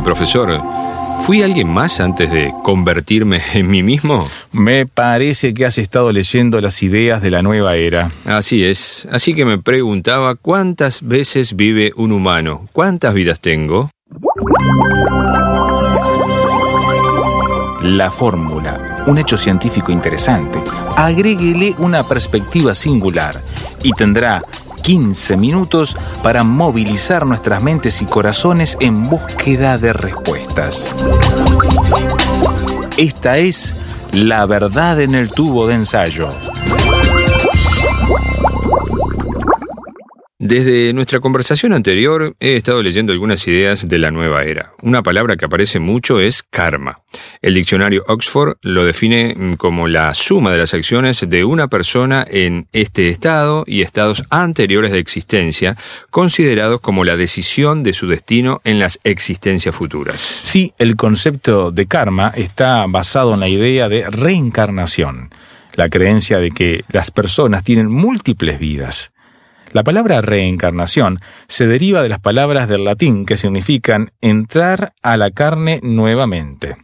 Profesor, ¿fui alguien más antes de convertirme en mí mismo? Me parece que has estado leyendo las ideas de la nueva era. Así es. Así que me preguntaba cuántas veces vive un humano. ¿Cuántas vidas tengo? La fórmula, un hecho científico interesante. Agréguele una perspectiva singular y tendrá 15 minutos para movilizar nuestras mentes y corazones en búsqueda de respuestas. Esta es La Verdad en el Tubo de Ensayo. Desde nuestra conversación anterior he estado leyendo algunas ideas de la nueva era. Una palabra que aparece mucho es karma. El diccionario Oxford lo define como la suma de las acciones de una persona en este estado y estados anteriores de existencia, considerados como la decisión de su destino en las existencias futuras. Sí, el concepto de karma está basado en la idea de reencarnación, la creencia de que las personas tienen múltiples vidas. La palabra reencarnación se deriva de las palabras del latín que significan entrar a la carne nuevamente.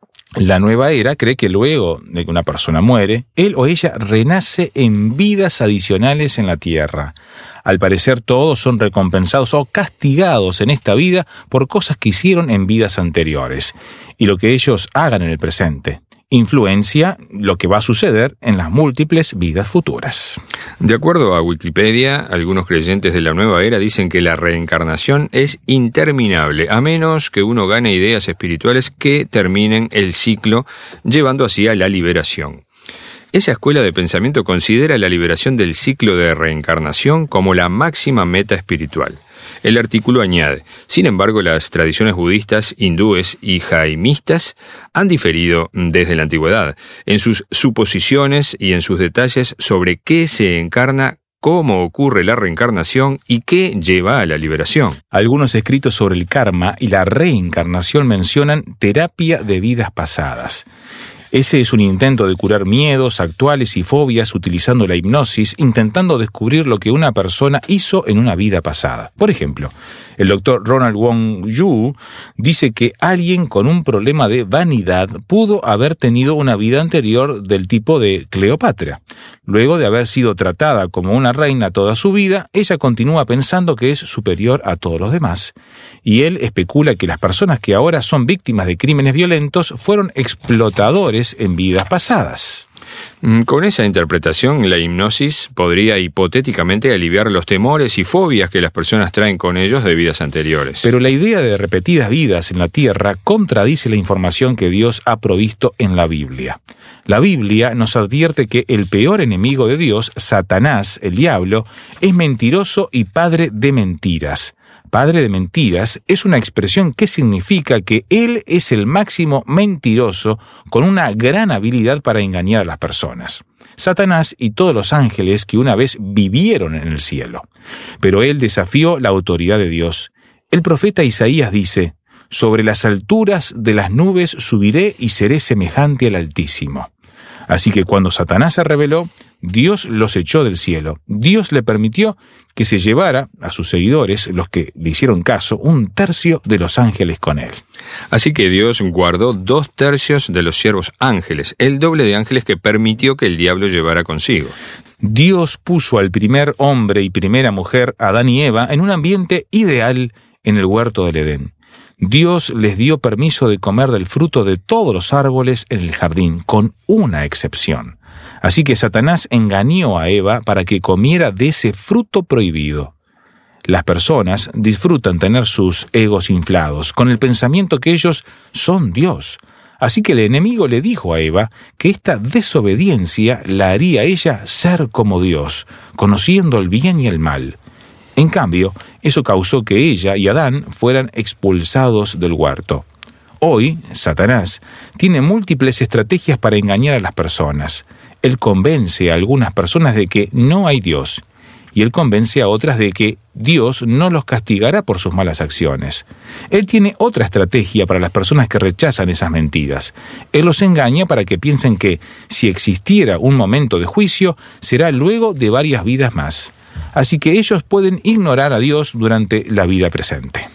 La nueva era cree que luego de que una persona muere, él o ella renace en vidas adicionales en la tierra. Al parecer todos son recompensados o castigados en esta vida por cosas que hicieron en vidas anteriores, y lo que ellos hagan en el presente influencia lo que va a suceder en las múltiples vidas futuras. De acuerdo a Wikipedia, algunos creyentes de la nueva era dicen que la reencarnación es interminable, a menos que uno gane ideas espirituales que terminen el ciclo, llevando así a la liberación. Esa escuela de pensamiento considera la liberación del ciclo de reencarnación como la máxima meta espiritual. El artículo añade, sin embargo, las tradiciones budistas, hindúes y jaimistas han diferido desde la antigüedad en sus suposiciones y en sus detalles sobre qué se encarna, cómo ocurre la reencarnación y qué lleva a la liberación. Algunos escritos sobre el karma y la reencarnación mencionan terapia de vidas pasadas. Ese es un intento de curar miedos actuales y fobias utilizando la hipnosis, intentando descubrir lo que una persona hizo en una vida pasada. Por ejemplo, el doctor Ronald Wong Yu dice que alguien con un problema de vanidad pudo haber tenido una vida anterior del tipo de Cleopatra. Luego de haber sido tratada como una reina toda su vida, ella continúa pensando que es superior a todos los demás. Y él especula que las personas que ahora son víctimas de crímenes violentos fueron explotadores en vidas pasadas. Con esa interpretación, la hipnosis podría hipotéticamente aliviar los temores y fobias que las personas traen con ellos de vidas anteriores. Pero la idea de repetidas vidas en la tierra contradice la información que Dios ha provisto en la Biblia. La Biblia nos advierte que el peor enemigo de Dios, Satanás, el diablo, es mentiroso y padre de mentiras. Padre de mentiras es una expresión que significa que él es el máximo mentiroso con una gran habilidad para engañar a las personas. Satanás y todos los ángeles que una vez vivieron en el cielo. Pero él desafió la autoridad de Dios. El profeta Isaías dice, «Sobre las alturas de las nubes subiré y seré semejante al Altísimo». Así que cuando Satanás se rebeló, Dios los echó del cielo. Dios le permitió que se llevara a sus seguidores, los que le hicieron caso, 1/3 de los ángeles con él. Así que Dios guardó 2/3 de los siervos ángeles, el doble de ángeles que permitió que el diablo llevara consigo. Dios puso al primer hombre y primera mujer, Adán y Eva, en un ambiente ideal en el huerto del Edén. Dios les dio permiso de comer del fruto de todos los árboles en el jardín, con una excepción. Así que Satanás engañó a Eva para que comiera de ese fruto prohibido. Las personas disfrutan tener sus egos inflados, con el pensamiento que ellos son Dios. Así que el enemigo le dijo a Eva que esta desobediencia la haría a ella ser como Dios, conociendo el bien y el mal. En cambio, eso causó que ella y Adán fueran expulsados del huerto. Hoy, Satanás tiene múltiples estrategias para engañar a las personas. Él convence a algunas personas de que no hay Dios, y él convence a otras de que Dios no los castigará por sus malas acciones. Él tiene otra estrategia para las personas que rechazan esas mentiras. Él los engaña para que piensen que, si existiera un momento de juicio, será luego de varias vidas más. Así que ellos pueden ignorar a Dios durante la vida presente.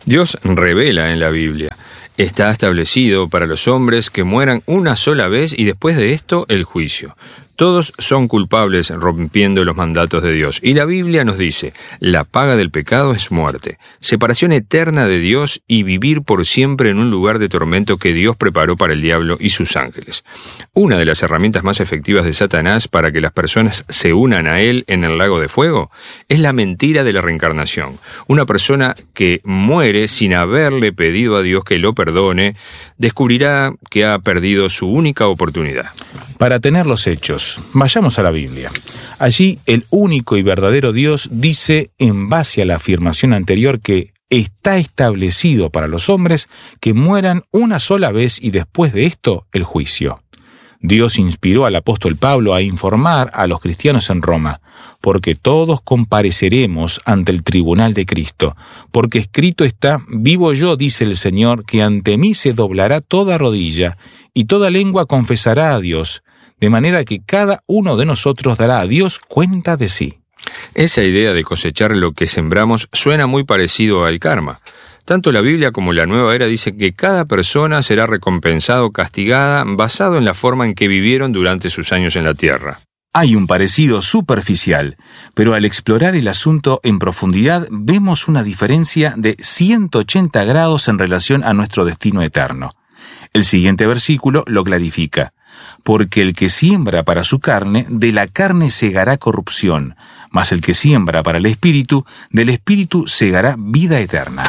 Dios revela en la Biblia: está establecido para los hombres que mueran una sola vez y después de esto el juicio. Todos son culpables rompiendo los mandatos de Dios. Y la Biblia nos dice: la paga del pecado es muerte, separación eterna de Dios y vivir por siempre en un lugar de tormento que Dios preparó para el diablo y sus ángeles. Una de las herramientas más efectivas de Satanás para que las personas se unan a él en el lago de fuego es la mentira de la reencarnación. Una persona que muere sin haberle pedido a Dios que lo perdone descubrirá que ha perdido su única oportunidad. Para tener los hechos, vayamos a la Biblia. Allí el único y verdadero Dios dice, en base a la afirmación anterior, que está establecido para los hombres que mueran una sola vez y después de esto el juicio. Dios inspiró al apóstol Pablo a informar a los cristianos en Roma: porque todos compareceremos ante el tribunal de Cristo, porque escrito está: vivo yo, dice el Señor, que ante mí se doblará toda rodilla, y toda lengua confesará a Dios, de manera que cada uno de nosotros dará a Dios cuenta de sí. Esa idea de cosechar lo que sembramos suena muy parecido al karma. Tanto la Biblia como la Nueva Era dice que cada persona será recompensada o castigada basado en la forma en que vivieron durante sus años en la tierra. Hay un parecido superficial, pero al explorar el asunto en profundidad vemos una diferencia de 180 grados en relación a nuestro destino eterno. El siguiente versículo lo clarifica: porque el que siembra para su carne, de la carne segará corrupción, mas el que siembra para el Espíritu, del Espíritu segará vida eterna.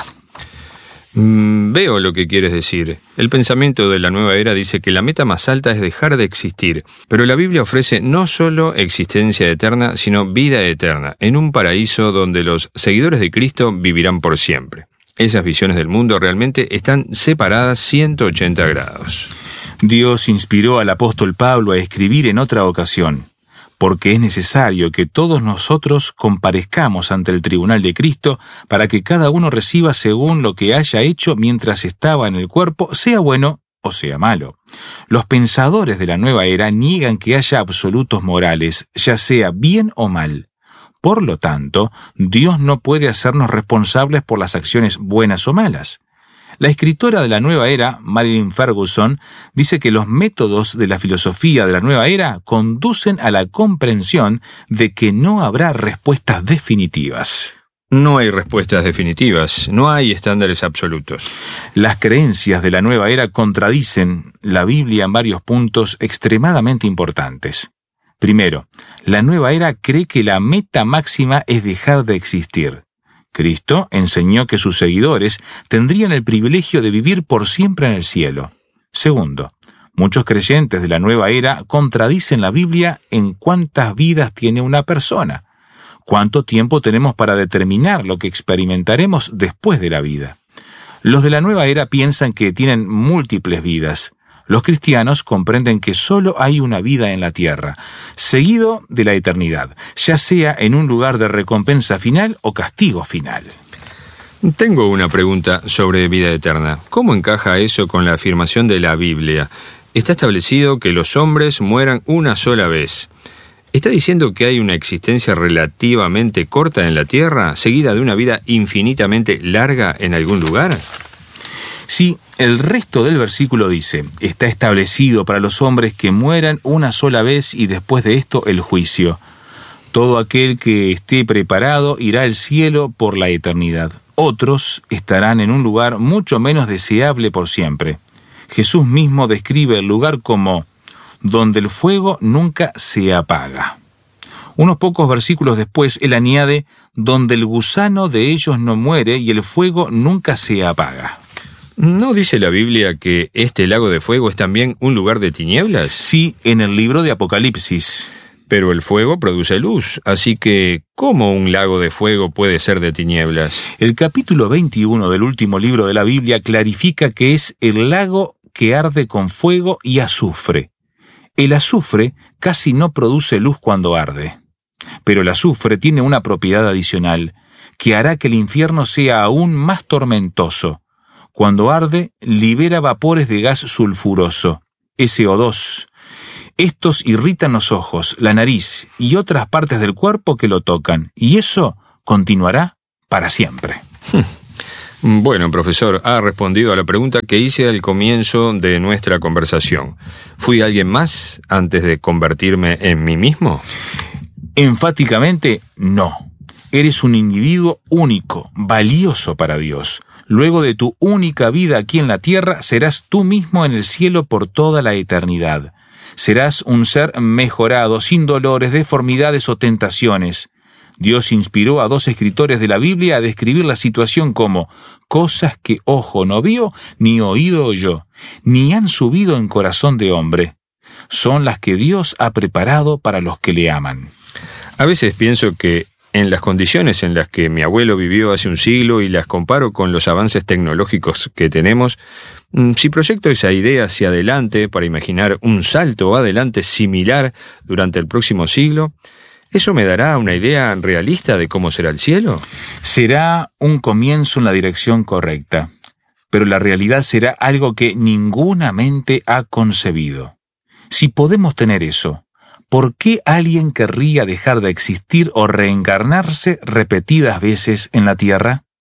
Veo lo que quieres decir. El pensamiento de la Nueva Era dice que la meta más alta es dejar de existir, pero la Biblia ofrece no solo existencia eterna, sino vida eterna, en un paraíso donde los seguidores de Cristo vivirán por siempre. Esas visiones del mundo realmente están separadas 180 grados. Dios inspiró al apóstol Pablo a escribir en otra ocasión: porque es necesario que todos nosotros comparezcamos ante el tribunal de Cristo para que cada uno reciba según lo que haya hecho mientras estaba en el cuerpo, sea bueno o sea malo. Los pensadores de la Nueva Era niegan que haya absolutos morales, ya sea bien o mal. Por lo tanto, Dios no puede hacernos responsables por las acciones buenas o malas. La escritora de la Nueva Era, Marilyn Ferguson, dice que los métodos de la filosofía de la Nueva Era conducen a la comprensión de que no habrá respuestas definitivas. No hay respuestas definitivas, no hay estándares absolutos. Las creencias de la Nueva Era contradicen la Biblia en varios puntos extremadamente importantes. Primero, la Nueva Era cree que la meta máxima es dejar de existir. Cristo enseñó que sus seguidores tendrían el privilegio de vivir por siempre en el cielo. Segundo, muchos creyentes de la Nueva Era contradicen la Biblia en cuántas vidas tiene una persona. ¿Cuánto tiempo tenemos para determinar lo que experimentaremos después de la vida? Los de la Nueva Era piensan que tienen múltiples vidas. Los cristianos comprenden que solo hay una vida en la tierra, seguido de la eternidad, ya sea en un lugar de recompensa final o castigo final. Tengo una pregunta sobre vida eterna. ¿Cómo encaja eso con la afirmación de la Biblia? Está establecido que los hombres mueran una sola vez. ¿Está diciendo que hay una existencia relativamente corta en la tierra, seguida de una vida infinitamente larga en algún lugar? Sí, el resto del versículo dice: está establecido para los hombres que mueran una sola vez y después de esto el juicio. Todo aquel que esté preparado irá al cielo por la eternidad. Otros estarán en un lugar mucho menos deseable por siempre. Jesús mismo describe el lugar como donde el fuego nunca se apaga. Unos pocos versículos después, él añade: donde el gusano de ellos no muere y el fuego nunca se apaga. ¿No dice la Biblia que este lago de fuego es también un lugar de tinieblas? Sí, en el libro de Apocalipsis. Pero el fuego produce luz, así que ¿cómo un lago de fuego puede ser de tinieblas? El capítulo 21 del último libro de la Biblia clarifica que es el lago que arde con fuego y azufre. El azufre casi no produce luz cuando arde. Pero el azufre tiene una propiedad adicional que hará que el infierno sea aún más tormentoso. Cuando arde, libera vapores de gas sulfuroso, SO2. Estos irritan los ojos, la nariz y otras partes del cuerpo que lo tocan, y eso continuará para siempre. Bueno, profesor, ha respondido a la pregunta que hice al comienzo de nuestra conversación. ¿Fui alguien más antes de convertirme en mí mismo? Enfáticamente, no. Eres un individuo único, valioso para Dios. Luego de tu única vida aquí en la tierra, serás tú mismo en el cielo por toda la eternidad. Serás un ser mejorado, sin dolores, deformidades o tentaciones. Dios inspiró a 2 escritores de la Biblia a describir la situación como cosas que ojo no vio, ni oído oyó, ni han subido en corazón de hombre. Son las que Dios ha preparado para los que le aman. A veces pienso que en las condiciones en las que mi abuelo vivió hace un siglo y las comparo con los avances tecnológicos que tenemos, si proyecto esa idea hacia adelante para imaginar un salto adelante similar durante el próximo siglo, ¿eso me dará una idea realista de cómo será el cielo? Será un comienzo en la dirección correcta, pero la realidad será algo que ninguna mente ha concebido. Si podemos tener eso, ¿por qué alguien querría dejar de existir o reencarnarse repetidas veces en la Tierra?